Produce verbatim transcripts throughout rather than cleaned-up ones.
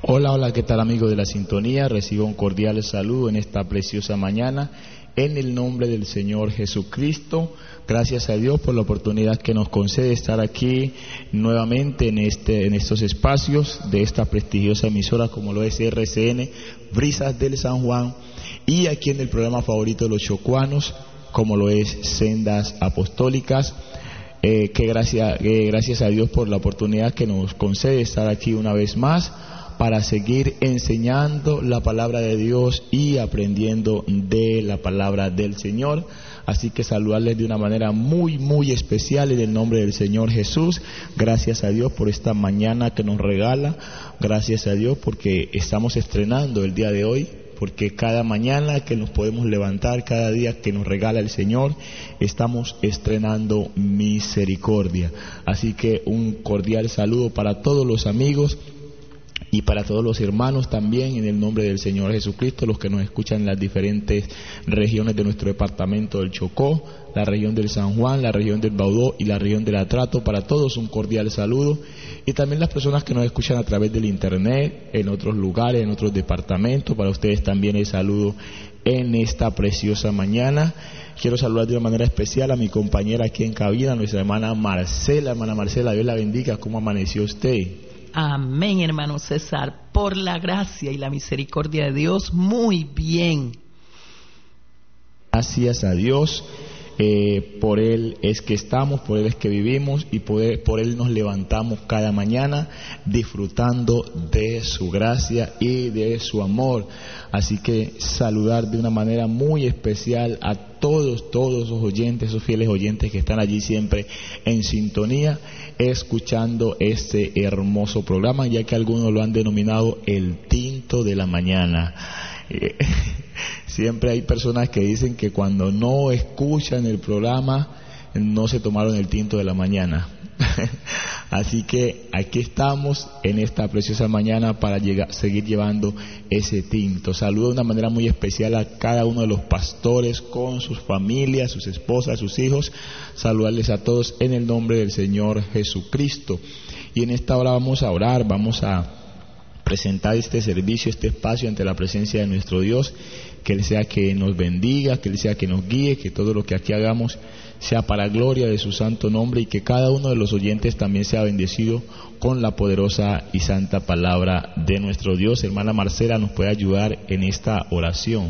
Hola, hola, ¿qué tal amigos de la sintonía? Recibo un cordial saludo en esta preciosa mañana en el nombre del Señor Jesucristo. Gracias a Dios por la oportunidad que nos concede estar aquí nuevamente en este en estos espacios de esta prestigiosa emisora como lo es R C N, Brisas del San Juan, y aquí en el programa favorito de los chocuanos como lo es Sendas Apostólicas. Eh, que gracias, eh, gracias a Dios por la oportunidad que nos concede estar aquí una vez más para seguir enseñando la palabra de Dios y aprendiendo de la palabra del Señor. Así que saludarles de una manera muy, muy especial en el nombre del Señor Jesús. Gracias a Dios por esta mañana que nos regala. Gracias a Dios porque estamos estrenando el día de hoy. Porque cada mañana que nos podemos levantar, cada día que nos regala el Señor, estamos estrenando misericordia. Así que un cordial saludo para todos los amigos y para todos los hermanos también en el nombre del Señor Jesucristo, los que nos escuchan en las diferentes regiones de nuestro departamento del Chocó, la región del San Juan, la región del Baudó y la región del Atrato. Para todos un cordial saludo, y también las personas que nos escuchan a través del internet, en otros lugares, en otros departamentos. Para ustedes también el saludo en esta preciosa mañana. Quiero saludar de una manera especial a mi compañera aquí en cabina, nuestra hermana Marcela. Hermana Marcela, Dios la bendiga. ¿Cómo amaneció usted? Amén, hermano César, por la gracia y la misericordia de Dios, muy bien. Gracias a Dios, eh, por Él es que estamos, por Él es que vivimos y por Él, por Él nos levantamos cada mañana disfrutando de su gracia y de su amor. Así que saludar de una manera muy especial a todos, todos esos oyentes, esos fieles oyentes que están allí siempre en sintonía, escuchando este hermoso programa, ya que algunos lo han denominado el tinto de la mañana. Eh, siempre hay personas que dicen que cuando no escuchan el programa no se tomaron el tinto de la mañana. Así que aquí estamos en esta preciosa mañana para llegar, seguir llevando ese tinto. Saludo de una manera muy especial a cada uno de los pastores con sus familias, sus esposas, sus hijos. Saludarles a todos en el nombre del Señor Jesucristo. Y en esta hora vamos a orar, vamos a presentar este servicio, este espacio ante la presencia de nuestro Dios. Que Él sea que nos bendiga, que Él sea que nos guíe, que todo lo que aquí hagamos sea para gloria de su santo nombre, y que cada uno de los oyentes también sea bendecido con la poderosa y santa palabra de nuestro Dios. Hermana Marcela, ¿nos puede ayudar en esta oración?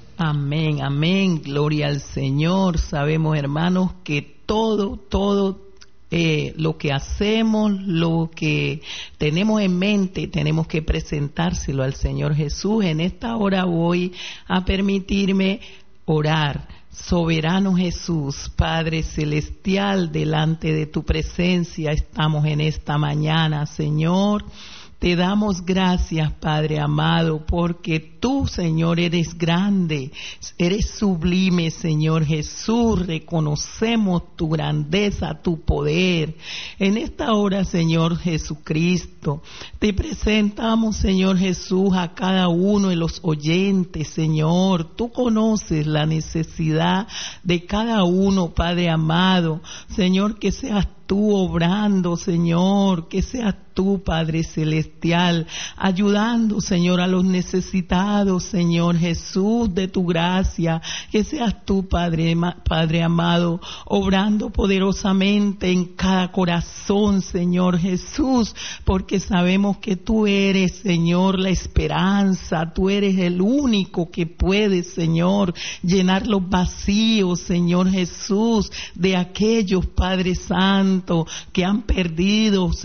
Amén, amén, gloria al Señor. Sabemos, hermanos, que todo, todo Eh, lo que hacemos, lo que tenemos en mente, tenemos que presentárselo al Señor Jesús. En esta hora voy a permitirme orar. Soberano Jesús, Padre Celestial, delante de tu presencia estamos en esta mañana, Señor. Te damos gracias, Padre amado, porque tú, Señor, eres grande, eres sublime, Señor Jesús. Reconocemos tu grandeza, tu poder. En esta hora, Señor Jesucristo, te presentamos, Señor Jesús, a cada uno de los oyentes, Señor. Tú conoces la necesidad de cada uno, Padre amado. Señor, que seas tú obrando, Señor, que seas tú, Padre Celestial, ayudando, Señor, a los necesitados, Señor Jesús, de tu gracia, que seas tú, Padre, Padre amado, obrando poderosamente en cada corazón, Señor Jesús, porque sabemos que tú eres, Señor, la esperanza, tú eres el único que puede, Señor, llenar los vacíos, Señor Jesús, de aquellos, Padre Santo, que han perdido,